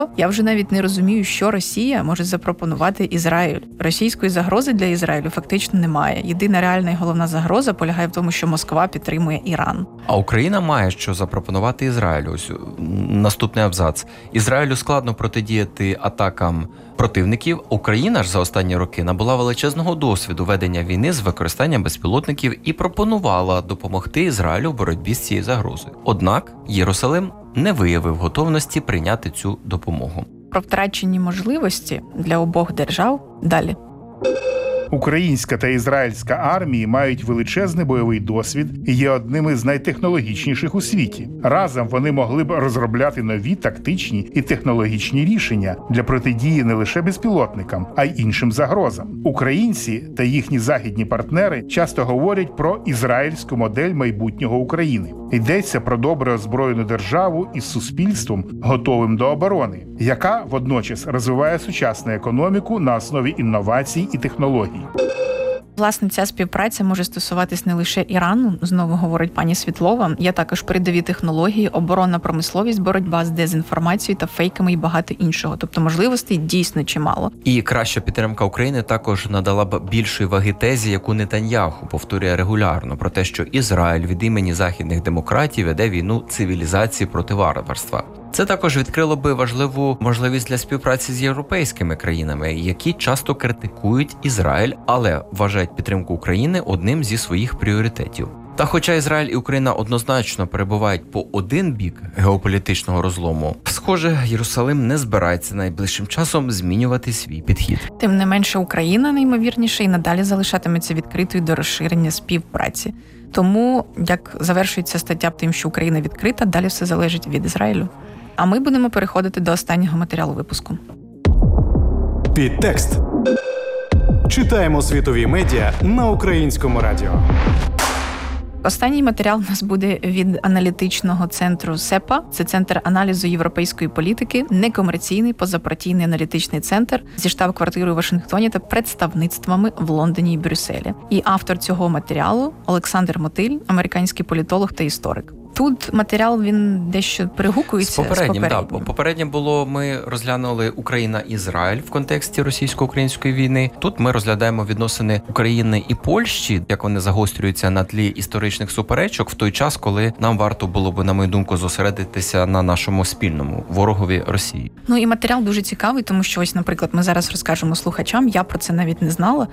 Я вже навіть не розумію, що Росія може запропонувати Ізраїлю. Російської загрози для Ізраїлю фактично немає. Єдина реальна і головна загроза полягає в тому, що Москва підтримує Іран. А Україна має що запропонувати Ізраїлю. Ось наступний абзац. Ізраїлю складно протидіяти атакам противників. Україна ж за останні роки набула величезного досвіду ведення війни з використанням безпілотників і пропонувала допомогти Ізраїлю в боротьбі з цією загрозою. Однак Єрусалим не виявив готовності прийняти цю допомогу. Про втрачені можливості для обох держав далі. Українська та ізраїльська армії мають величезний бойовий досвід і є одними з найтехнологічніших у світі. Разом вони могли б розробляти нові тактичні і технологічні рішення для протидії не лише безпілотникам, а й іншим загрозам. Українці та їхні західні партнери часто говорять про ізраїльську модель майбутнього України. Йдеться про добре озброєну державу із суспільством, готовим до оборони, яка водночас розвиває сучасну економіку на основі інновацій і технологій. Власне, ця співпраця може стосуватись не лише Ірану, знову говорить пані Світлова. Є також передові технології, оборонна промисловість, боротьба з дезінформацією та фейками і багато іншого. Тобто можливостей дійсно чимало. І краща підтримка України також надала б більшої ваги тезі, яку Нетаньяху повторює регулярно, про те, що Ізраїль від імені західних демократів веде війну цивілізації проти варварства. Це також відкрило би важливу можливість для співпраці з європейськими країнами, які часто критикують Ізраїль, але вважають підтримку України одним зі своїх пріоритетів. Та хоча Ізраїль і Україна однозначно перебувають по один бік геополітичного розлому, схоже, Єрусалим не збирається найближчим часом змінювати свій підхід. Тим не менше, Україна, найімовірніше, і надалі залишатиметься відкритою до розширення співпраці. Тому, як завершується стаття тим, що Україна відкрита, далі все залежить від Ізраїлю. А ми будемо переходити до останнього матеріалу випуску. Підтекст. Читаємо світові медіа на Українському радіо. Останній матеріал у нас буде від аналітичного центру СЕПА. Це Центр аналізу європейської політики, некомерційний позапартійний аналітичний центр зі штаб-квартирою у Вашингтоні та представництвами в Лондоні і Брюсселі. І автор цього матеріалу – Олександр Мотиль, американський політолог та історик. Тут матеріал, він дещо перегукується з попереднім. Попереднє було, ми розглянули Україна-Ізраїль в контексті російсько-української війни. Тут ми розглядаємо відносини України і Польщі, як вони загострюються на тлі історичних суперечок в той час, коли нам варто було б, на мою думку, зосередитися на нашому спільному ворогові Росії. Ну і матеріал дуже цікавий, тому що ось, наприклад, ми зараз розкажемо слухачам, я про це навіть не знала.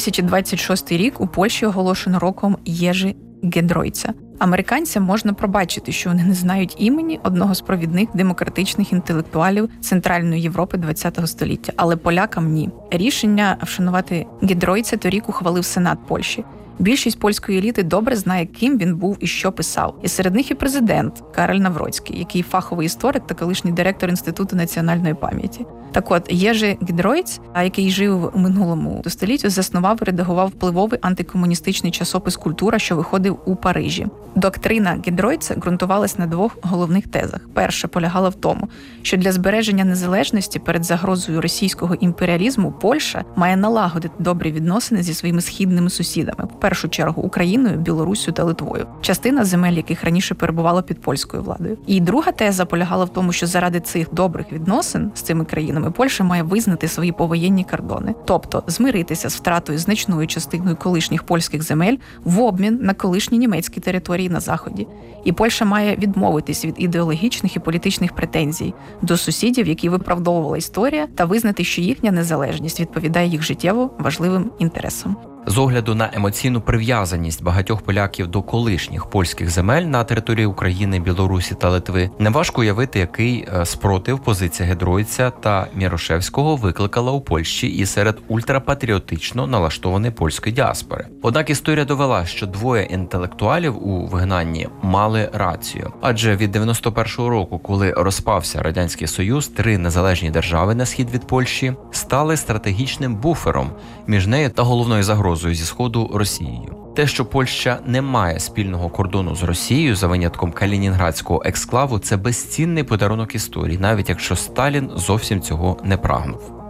2026 рік у Польщі оголошено роком Єжи Гедройця. Американцям можна пробачити, що вони не знають імені одного з провідних демократичних інтелектуалів Центральної Європи ХХ століття, але полякам ні. Рішення вшанувати Гедройця торік ухвалив Сенат Польщі. Більшість польської еліти добре знає, ким він був і що писав. І серед них і президент Кароль Навроцький, який фаховий історик та колишній директор Інституту національної пам'яті. Так от, Єжи Гедройц, який жив у минулому столітті, заснував і редагував впливовий антикомуністичний часопис «Культура», що виходив у Парижі. Доктрина Гедройца ґрунтувалась на двох головних тезах. Перша полягала в тому, що для збереження незалежності перед загрозою російського імперіалізму Польща має налагодити добрі відносини зі своїми східними сусідами, в першу чергу Україною, Білоруссю та Литвою, частина земель яких раніше перебувала під польською владою. І друга теза полягала в тому, що заради цих добрих відносин з цими країнами Польща має визнати свої повоєнні кордони, тобто змиритися з втратою значною частиною колишніх польських земель в обмін на колишні німецькі території на Заході. І Польща має відмовитись від ідеологічних і політичних претензій до сусідів, які виправдовувала історія, та визнати, що їхня незалежність відповідає їх життєво важливим інтересам. З огляду на емоційну прив'язаність багатьох поляків до колишніх польських земель на території України, Білорусі та Литви, неважко уявити, який спротив позиція Гедройця та Мірошевського викликала у Польщі і серед ультрапатріотично налаштованої польської діаспори. Однак історія довела, що двоє інтелектуалів у вигнанні мали рацію. Адже від 91-го року, коли розпався Радянський Союз, три незалежні держави на схід від Польщі стали стратегічним буфером між нею та головною загрозою зі Сходу Росією. Те, що Польща не має спільного кордону з Росією за винятком Калінінградського ексклаву, це безцінний подарунок історії, навіть якщо Сталін зовсім цього не прагнув.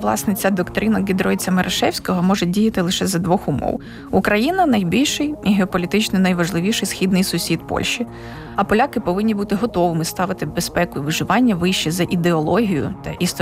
Власне, ця доктрина Гідройца-Мирошевського може діяти лише за двох умов. Україна – найбільший і геополітично найважливіший східний сусід Польщі. А поляки повинні бути готовими ставити безпеку і виживання вище за ідеологію та історію.